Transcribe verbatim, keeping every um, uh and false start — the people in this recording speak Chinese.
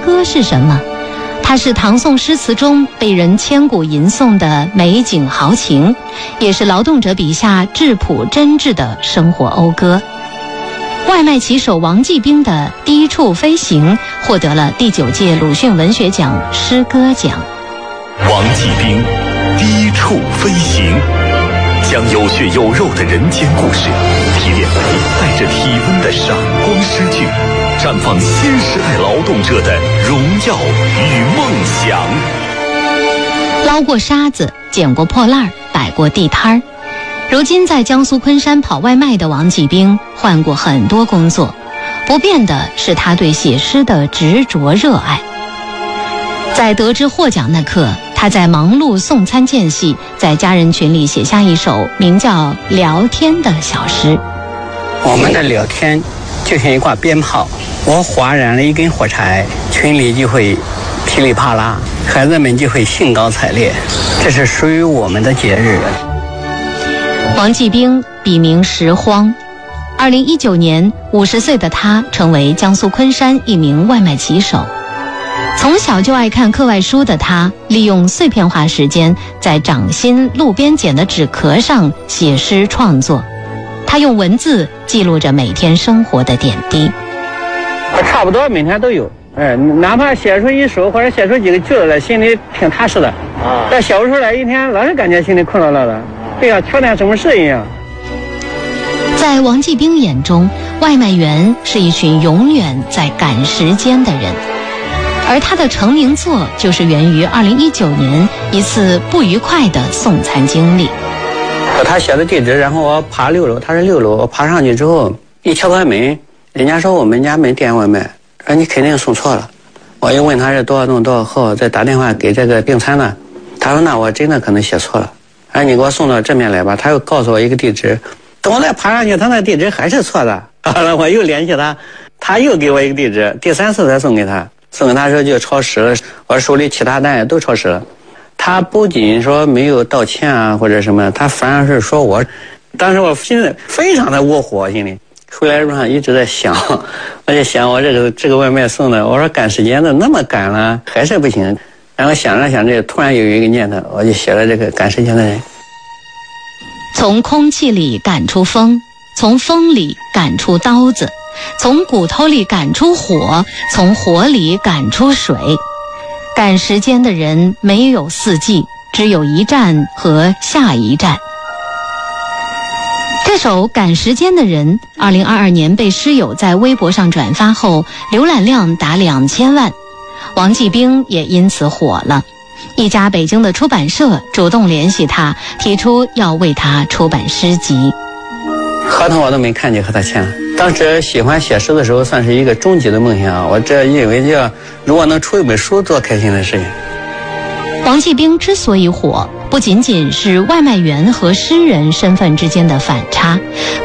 歌是什么？它是唐宋诗词中被人千古吟诵的美景豪情，也是劳动者笔下质朴真挚的生活讴歌。外卖骑手王继兵的《低处飞行》获得了第九届鲁迅文学奖诗歌奖。 王继兵《低处飞行》，将有血有肉的人间故事提炼为带着体温的闪光诗句，绽放新时代劳动者的荣耀与梦想。 捞过沙子，捡过破烂，摆过地摊儿。如今在江苏昆山跑外卖的王继兵换过很多工作，不变的是他对写诗的执着热爱。在得知获奖那刻，他在忙碌送餐间隙，在家人群里写下一首名叫《聊天》的小诗。 我们的聊天就像一挂鞭炮，我划燃了一根火柴，群里就会噼里啪啦，孩子们就会兴高采烈，这是属于我们的节日。 王继兵笔名石荒，二零一九年五十岁的他成为江苏昆山一名外卖骑手。从小就爱看课外书的他，利用碎片化时间在掌心路边捡的纸壳上写诗创作。他用文字记录着每天生活的点滴。 我差不多每天都有，哎，哪怕写出一首或者写出几个句子来，心里挺踏实的。啊，但写不出来，一天老是感觉心里空落落的，对呀，缺点什么事一样。 在王继兵眼中，外卖员是一群永远在赶时间的人。而他的成名作就是源于二零一九年一次不愉快的送餐经历。 他写的地址，然后我爬六楼，他是六楼，我爬上去之后一敲开门，人家说我们家没点外卖，说你肯定送错了。我又问他是多少栋多少号，再打电话给这个订餐呢，他说那我真的可能写错了，哎，你给我送到这边来吧。他又告诉我一个地址，等我再爬上去，他那地址还是错的。好了，我又联系他，他又给我一个地址，第三次才送给他。送给他时候就超时了，我手里其他单也都超时了。他不仅说没有道歉啊或者什么，他反而是说我，当时我心里非常的窝火，心里回来路上一直在想，我就想我这个这个外卖送的，我说赶时间的那么赶了还是不行，然后想着想着突然有一个念头，我就写了这个赶时间的人。 从空气里赶出风，从风里赶出刀子，从骨头里赶出火，从火里赶出水。赶时间的人没有四季，只有一站和下一站。这首《赶时间的人》二零二二年被诗友在微博上转发后，浏览量达两千万，王继兵也因此火了。一家北京的出版社主动联系他，提出要为他出版诗集。 合同我都没看就和他签了。当时喜欢写诗的时候，算是一个终极的梦想。我这认为叫如果能出一本书，多开心的事情。 王继兵之所以火，不仅仅是外卖员和诗人身份之间的反差，